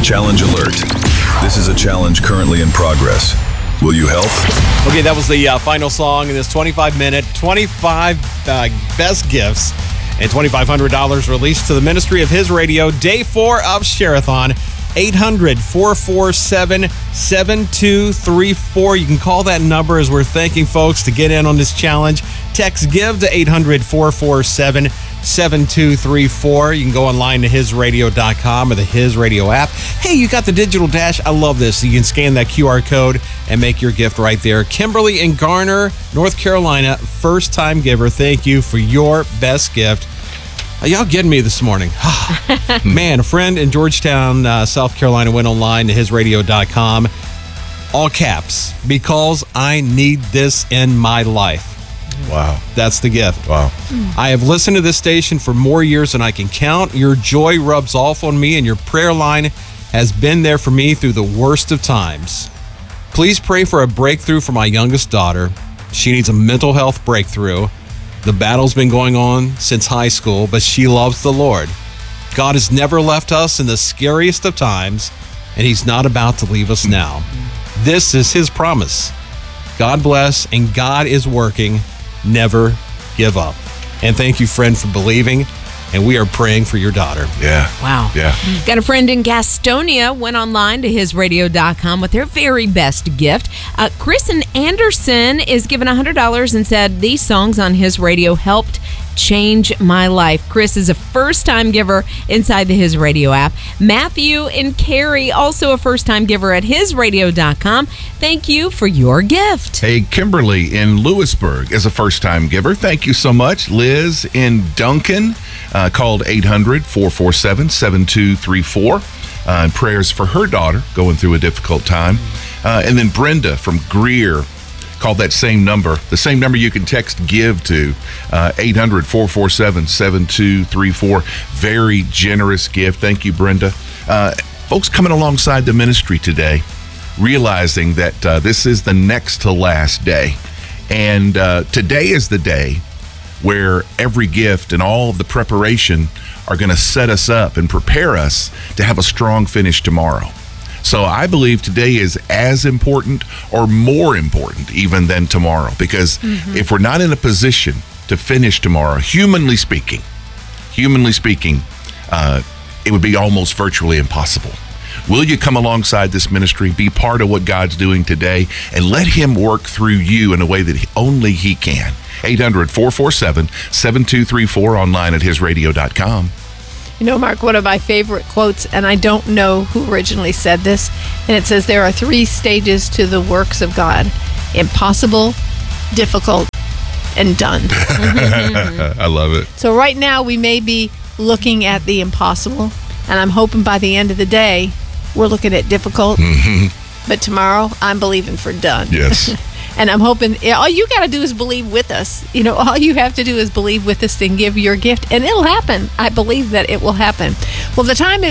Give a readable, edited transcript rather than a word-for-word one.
Challenge alert. This is a challenge currently in progress. Will you help? Okay, that was the final song in this 25-minute, 25 best gifts and $2,500 released to the ministry of His Radio. Day 4 of Share-a-thon. 800-447-7234. You can call that number as we're thanking folks to get in on this challenge. Text GIVE to 800-447-7234. You can go online to hisradio.com or the His Radio app. Hey, you got the digital dash. I love this. You can scan that QR code and make your gift right there. Kimberly in Garner, North Carolina, first-time giver. Thank you for your best gift. Y'all getting me this morning. Man, a friend in Georgetown, South Carolina went online to hisradio.com. All caps, because I need this in my life. Wow. That's the gift. Wow. I have listened to this station for more years than I can count. Your joy rubs off on me, and your prayer line has been there for me through the worst of times. Please pray for a breakthrough for my youngest daughter. She needs a mental health breakthrough. The battle's been going on since high school, but she loves the Lord. God has never left us in the scariest of times, and He's not about to leave us now. This is His promise. God bless, and God is working. Never give up. And thank you, friend, for believing, and we are praying for your daughter. Yeah. Wow. Yeah. Got a friend in Gastonia, went online to hisradio.com with their very best gift. Chris in Anderson is given $100 and said, these songs on His Radio helped change my life. Chris is a first-time giver inside the His Radio app. Matthew in Cary, also a first-time giver at hisradio.com. Thank you for your gift. Hey, Kimberly in Lewisburg is a first-time giver. Thank you so much. Liz in Duncan called 800-447-7234. And prayers for her daughter going through a difficult time. And then Brenda from Greer called that same number, the same number you can text GIVE to, 800-447-7234. Very generous gift. Thank you, Brenda. Folks coming alongside the ministry today, realizing that this is the next to last day. And today is the day where every gift and all of the preparation are going to set us up and prepare us to have a strong finish tomorrow. So I believe today is as important or more important even than tomorrow, because if we're not in a position to finish tomorrow, humanly speaking, it would be almost virtually impossible. Will you come alongside this ministry, be part of what God's doing today, and let Him work through you in a way that only He can? 800-447-7234, online at hisradio.com. You know, Mark, one of my favorite quotes, and I don't know who originally said this, and it says there are 3 stages to the works of God: impossible, difficult, and done. I love it. So right now we may be looking at the impossible, and I'm hoping by the end of the day we're looking at difficult. But tomorrow I'm believing for done. Yes. And I'm hoping all you got to do is believe with us. You know, all you have to do is believe with us and give your gift, and it'll happen. I believe that it will happen. Well, the time